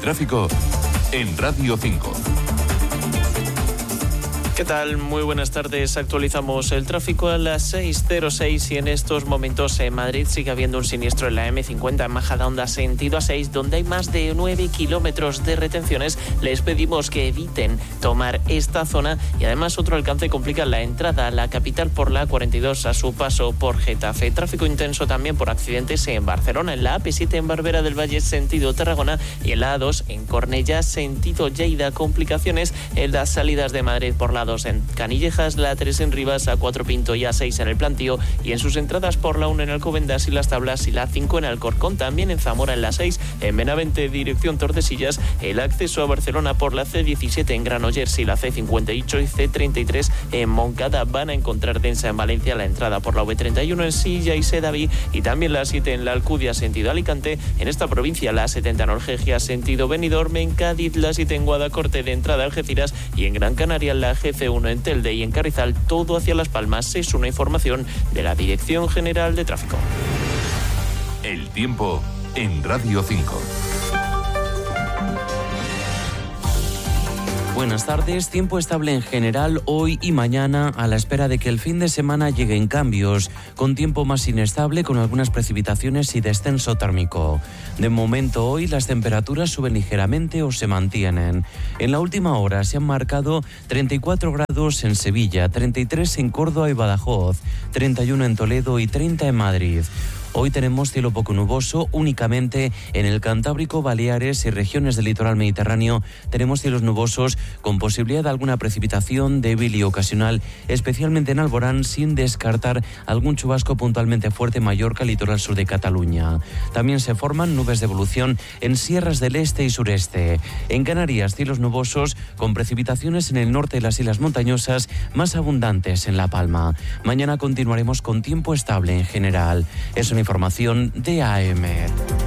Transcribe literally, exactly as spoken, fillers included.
tráfico en Radio cinco. ¿Qué tal? Muy buenas tardes. Actualizamos el tráfico a las seis cero seis y en estos momentos en Madrid sigue habiendo un siniestro en la eme cincuenta en Majadahonda sentido A seis, donde hay más de nueve kilómetros de retenciones. Les pedimos que eviten tomar esta zona y además otro alcance complica la entrada a la capital por la A cuarenta y dos a su paso por Getafe. Tráfico intenso también por accidentes en Barcelona, en la A P siete en Barberá del Valle sentido Tarragona y en la A dos en Cornellá sentido Lleida. Complicaciones en las salidas de Madrid por la A dos en Canillejas, la A tres en Rivas, A cuatro Pinto y A seis en el Plantío y en sus entradas por la uno en Alcobendas y Las Tablas y la A cinco en Alcorcón. También en Zamora en la seis, en Benavente dirección Tordesillas, el acceso a Barcelona por la ce diecisiete en Granollers y la ce cincuenta y ocho y ce treinta y tres en Moncada. Van a encontrar densa en Valencia la entrada por la ve treinta y uno en Silla y Sedaví y también la siete en la Alcudia sentido Alicante. En esta provincia la A setenta en Orgegia sentido Benidorm, en Cádiz la siete en Guadacorte de entrada a Algeciras y en Gran Canaria la G C uno en Telde y en Carrizal todo hacia Las Palmas. Es una información de la Dirección General de Tráfico. El tiempo en Radio cinco. Buenas tardes, tiempo estable en general hoy y mañana a la espera de que el fin de semana lleguen cambios, con tiempo más inestable con algunas precipitaciones y descenso térmico. De momento hoy las temperaturas suben ligeramente o se mantienen. En la última hora se han marcado treinta y cuatro grados en Sevilla, treinta y tres en Córdoba y Badajoz, treinta y uno en Toledo y treinta en Madrid. Hoy tenemos cielo poco nuboso, únicamente en el Cantábrico, Baleares y regiones del litoral mediterráneo tenemos cielos nubosos con posibilidad de alguna precipitación débil y ocasional, especialmente en Alborán, sin descartar algún chubasco puntualmente fuerte en Mallorca, litoral sur de Cataluña. También se forman nubes de evolución en sierras del este y sureste. En Canarias, cielos nubosos con precipitaciones en el norte de las islas montañosas, más abundantes en La Palma. Mañana continuaremos con tiempo estable en general. Es una información de A E M E T.